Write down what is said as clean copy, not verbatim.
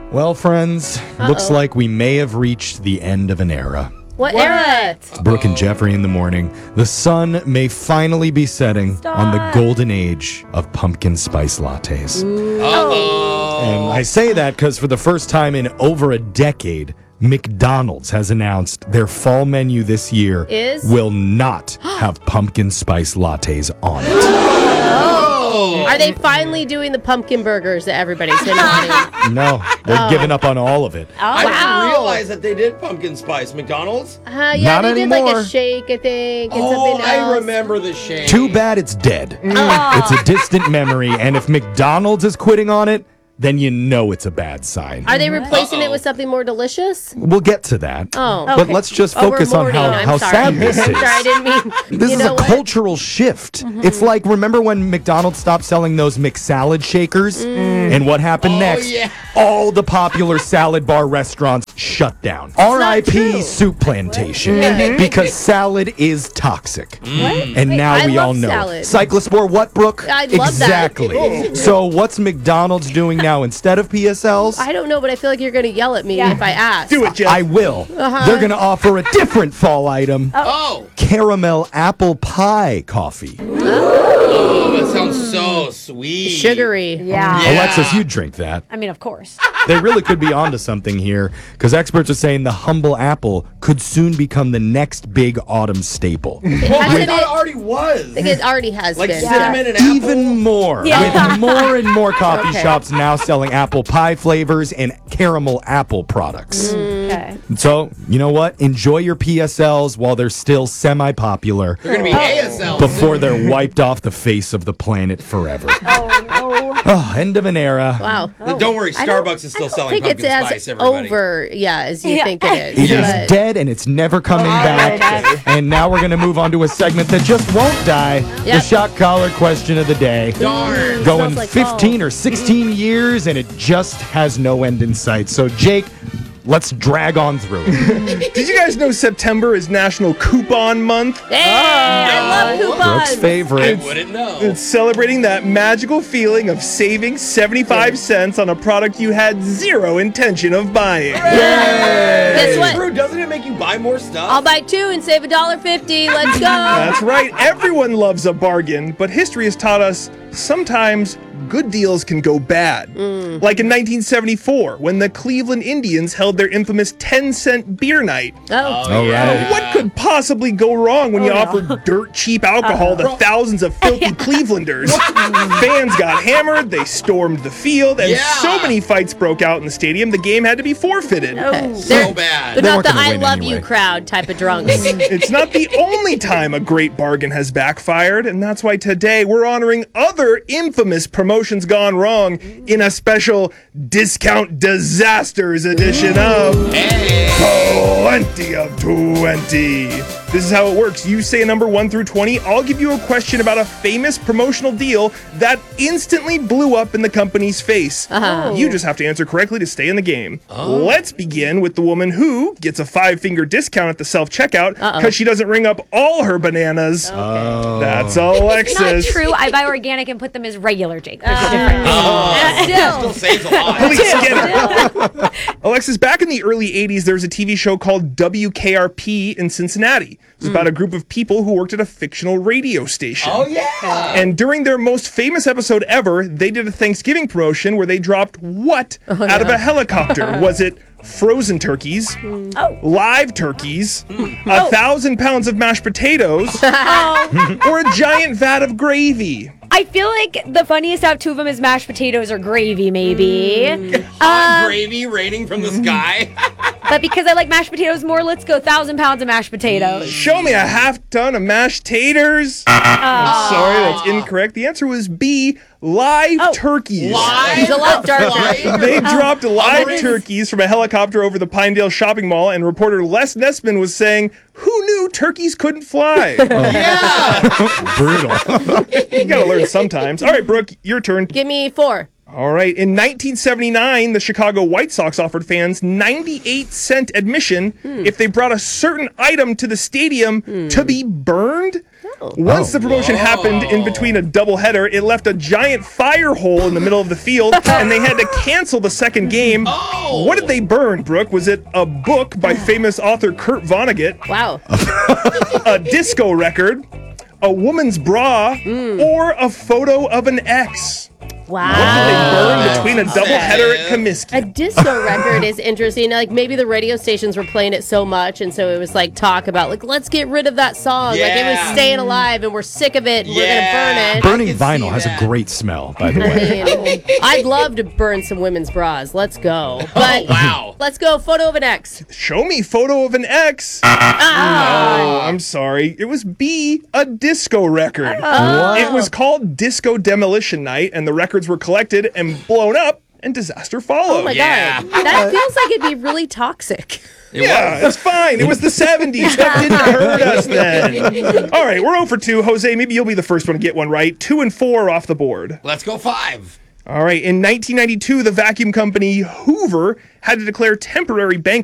Well, friends, looks like we may have reached the end of an era. What era? Brooke and Jeffrey in the morning. The sun may finally be setting on the golden age of pumpkin spice lattes. And I say that because for the first time in over a decade, McDonald's has announced their fall menu this year will not have pumpkin spice lattes on it. Are they finally doing the pumpkin burgers that everybody's been wanting? No, they're giving up on all of it. I didn't realize that they did pumpkin spice. McDonald's? Yeah, Not they did anymore. like a shake, I think, and something else. I remember the shake. Too bad it's dead. It's a distant memory, and if McDonald's is quitting on it, then you know it's a bad sign. Are they replacing it with something more delicious? We'll get to that. Oh. But let's just focus on how sad this is. I'm sorry, I didn't mean... This is a cultural shift. It's like, remember when McDonald's stopped selling those McSalad shakers? And what happened next? Yeah. All the popular salad bar restaurants shut down. R.I.P. Soup Plantation. Because salad is toxic. And now I we all love know. salad. Cyclospore what, Brooke? I love that. Exactly. So what's McDonald's doing now instead of PSLs? I don't know, but I feel like you're going to yell at me if I ask. Do it, Jeff. I will. They're going to offer a different fall item. Oh, Caramel apple pie coffee. that sounds so sweet. Sugary. Yeah. Alexis, you drink that. I mean, of course. They really could be onto something here because experts are saying the humble apple could soon become the next big autumn staple. I thought it already was. I think it already has Like been. cinnamon and apple. Even more, with more and more coffee shops now selling apple pie flavors and caramel apple products. Okay. So, you know what? Enjoy your PSLs while they're still semi-popular They're going to be ASL. before they're wiped off the face of the planet forever. End of an era. Wow. Don't worry, Starbucks is still I selling think it's pumpkin as spice, everybody. over, as you think it It is. is but- dead and it's never coming back. And now we're going to move on to a segment that just won't die. The Yep. shock collar question of the day. Darn. Going Smells like 15 fall. or 16 years and it just has no end in sight. So, Jake, let's drag on through. Did you guys know September is National Coupon Month? Hey, I love coupons. Brooke's favorite. I wouldn't know. It's celebrating that magical feeling of saving 75 cents on a product you had zero intention of buying. Guess what? True, doesn't it make you buy more stuff? I'll buy two and save $1.50. Let's go. That's right. Everyone loves a bargain, but history has taught us sometimes good deals can go bad. Like in 1974, when the Cleveland Indians held their infamous 10-cent beer night. All right. What could possibly go wrong when you offer dirt cheap alcohol to thousands of filthy Clevelanders? Fans got hammered, they stormed the field, and so many fights broke out in the stadium, the game had to be forfeited. So bad. They're not weren't the gonna I win love anyway. you crowd type of drunks. It's not the only time a great bargain has backfired, and that's why today we're honoring other infamous promotions gone wrong in a special Discount Disasters edition of Plenty of 20. This is how it works. You say a number 1 through 20. I'll give you a question about a famous promotional deal that instantly blew up in the company's face. You just have to answer correctly to stay in the game. Let's begin with the woman who gets a 5-finger discount at the self-checkout because she doesn't ring up all her bananas. That's Alexis. Not true. I buy organic and put them as regular, Jake. There's a difference. Still saves a lot. Police, get her. Alexis, back in the early 80s, there was a TV show called WKRP in Cincinnati. It was about a group of people who worked at a fictional radio station. Oh, yeah. And during their most famous episode ever, they did a Thanksgiving promotion where they dropped what out of a helicopter? Was it frozen turkeys, live turkeys, 1,000 pounds of mashed potatoes, or a giant vat of gravy? I feel like the funniest out of two of them is mashed potatoes or gravy, maybe. Hot gravy raining from the sky. But because I like mashed potatoes more, let's go 1,000 pounds of mashed potatoes. Show me a half ton of mashed taters. Sorry, that's incorrect. The answer was B, live turkeys. It's a lot darker. They dropped live turkeys from a helicopter over the Pinedale shopping mall, and reporter Les Nessman was saying, "Who knew turkeys couldn't fly?" Brutal. You gotta learn sometimes. All right, Brooke, your turn. Give me 4. All right. In 1979, the Chicago White Sox offered fans 98-cent admission if they brought a certain item to the stadium to be burned. Once the promotion happened in between a doubleheader, it left a giant fire hole in the middle of the field, and they had to cancel the second game. What did they burn, Brooke? Was it a book by famous author Kurt Vonnegut, Wow. a disco record, a woman's bra, or a photo of an ex? Wow. They burned between a doubleheader at Comiskey. A disco record is interesting. Like maybe the radio stations were playing it so much, and so it was like talk about like let's get rid of that song. Like it was staying alive, and we're sick of it. And we're gonna burn it. Burning vinyl has a great smell, by the way. I'd love to burn some women's bras. Let's go. But Wow. let's go. Photo of an ex. Show me photo of an ex. No, I'm sorry. It was B, a disco record. It was called Disco Demolition Night, and the records were collected and blown up, and disaster followed. Oh my Yeah. god, that feels like it'd be really toxic. Yeah, it's fine. It was the 70s. That didn't hurt us then. All right, we're 0 for 2. Jose, maybe you'll be the first one to get one right. 2 and 4 off the board. Let's go 5. All right, in 1992, the vacuum company Hoover had to declare temporary bankruptcy